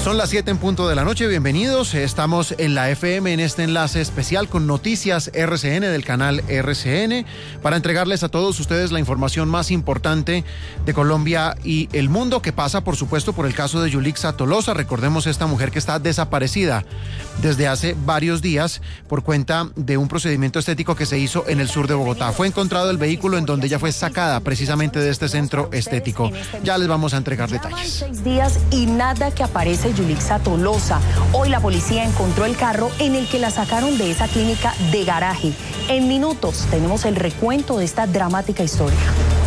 Son las 7 en punto de la noche, bienvenidos. Estamos en la FM en este enlace especial con Noticias RCN del canal RCN para entregarles a todos ustedes la información más importante de Colombia y el mundo, que pasa por supuesto por el caso de Yulixa Tolosa. Recordemos esta mujer que está desaparecida desde hace varios días por cuenta de un procedimiento estético que se hizo en el sur de Bogotá. Fue encontrado el vehículo en donde ella fue sacada precisamente de este centro estético. Ya les vamos a entregar detalles. 6 días y nada que aparece Yulixa Tolosa. Hoy la policía encontró el carro en el que la sacaron de esa clínica de garaje. En minutos tenemos el recuento de esta dramática historia.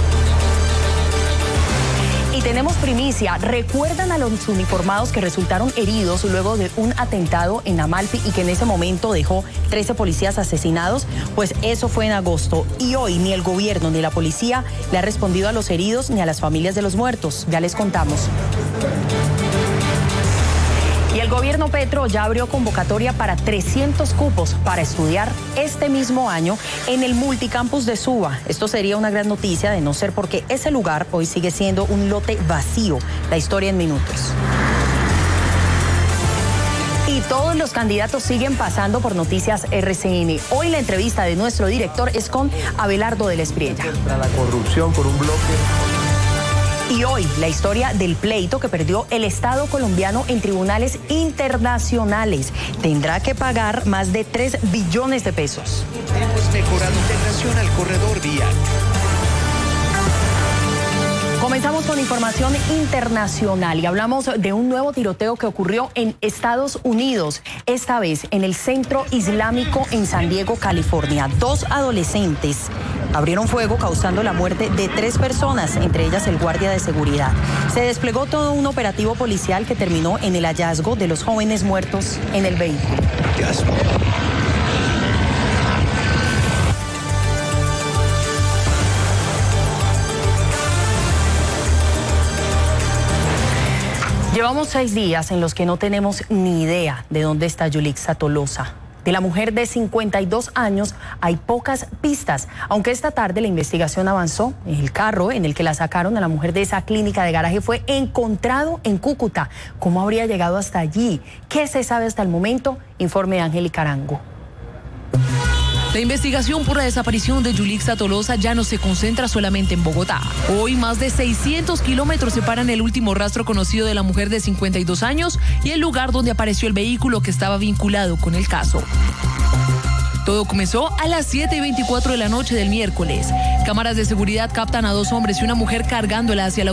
Y tenemos primicia. ¿Recuerdan a los uniformados que resultaron heridos luego de un atentado en Amalfi y que en ese momento dejó 13 policías asesinados? Pues eso fue en agosto. Y hoy ni el gobierno ni la policía le ha respondido a los heridos ni a las familias de los muertos. Ya les contamos. Y el gobierno Petro ya abrió convocatoria para 300 cupos para estudiar este mismo año en el multicampus de Suba. Esto sería una gran noticia de no ser porque ese lugar hoy sigue siendo un lote vacío. La historia en minutos. Y todos los candidatos siguen pasando por Noticias RCN. Hoy la entrevista de nuestro director es con Abelardo del Espriella. Contra la corrupción por un bloque. Y hoy la historia del pleito que perdió el Estado colombiano en tribunales internacionales. Tendrá que pagar más de 3 billones de pesos. Hemos mejorado integración al corredor vial. Comenzamos con información internacional y hablamos de un nuevo tiroteo que ocurrió en Estados Unidos, esta vez en el Centro Islámico en San Diego, California. 2 adolescentes abrieron fuego causando la muerte de 3 personas, entre ellas el guardia de seguridad. Se desplegó todo un operativo policial que terminó en el hallazgo de los jóvenes muertos en el vehículo. Llevamos 6 días en los que no tenemos ni idea de dónde está Yulixa Tolosa. De la mujer de 52 años hay pocas pistas, aunque esta tarde la investigación avanzó. El carro en el que la sacaron a la mujer de esa clínica de garaje fue encontrado en Cúcuta. ¿Cómo habría llegado hasta allí? ¿Qué se sabe hasta el momento? Informe de Angélica Arango. La investigación por la desaparición de Yulixa Tolosa ya no se concentra solamente en Bogotá. Hoy más de 600 kilómetros separan el último rastro conocido de la mujer de 52 años y el lugar donde apareció el vehículo que estaba vinculado con el caso. Todo comenzó a las 7:24 de la noche del miércoles. Cámaras de seguridad captan a 2 hombres y una mujer cargándola hacia la